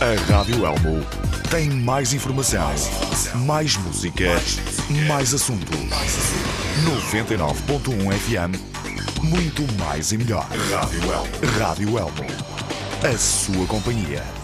A Rádio Elmo tem mais informação, mais música, mais assunto. 99.1 FM, muito mais e melhor. Rádio Elmo. A sua companhia.